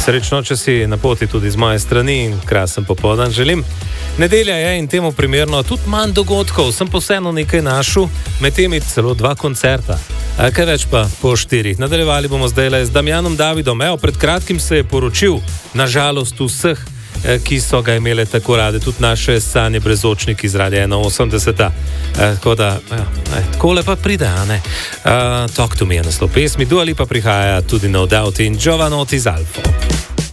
Srečno, če si na poti tudi z moje strani in krasen popoldan želim. Nedelja je in temu primerno tudi manj dogodkov, sem pa vseeno nekaj našel, med temi celo 2 koncerta. Kaj več pa po 4. Nadaljevali bomo zdaj z Damjanom Davidom. Pred kratkim se je poročil, nažalost vseh, ki so ga imele tako rade, tudi naše Sanje Brezočnik iz Radia 81. Tako da, takole pa pride, a ne? Talk to me je naslov pesmi, Dua Lipa prihaja tudi No Doubt in Jovanotti z Alfo.